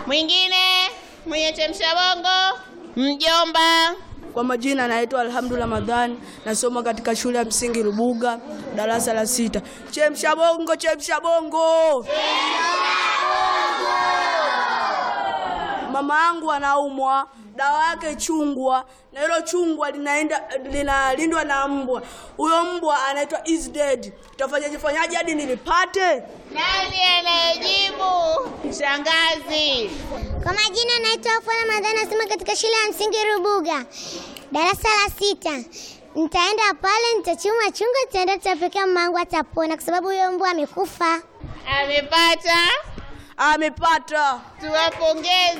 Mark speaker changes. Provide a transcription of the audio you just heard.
Speaker 1: Mwingine mwenye chemsha bongo. Mjomba.
Speaker 2: Kwa majina naitwa Alhamdu Ramadhani, nasoma katika shule ya msingi Rubuga, darasa la 6. Chemsha bongo, chemsha bongo. Mama yangu anaumwa, dawa yake chungwa, na hilo chungwa linalindwa na mbwa. Huyo mbwa anaitwa is dead. Tutafanyaje hadi nilipate?
Speaker 1: Nani anayejibu? Shangazi.
Speaker 3: Kwa majina naitwa Afua Ramadhani, nasoma katika shule ya msingi Rubuga, darasa la 6. Nitaenda pale, nitachuma chungwa, tutapelekea mamangu, atapona kwa sababu huyo mbwa amekufa.
Speaker 1: Amepata?
Speaker 2: Amepata.
Speaker 1: Tuwapongeze.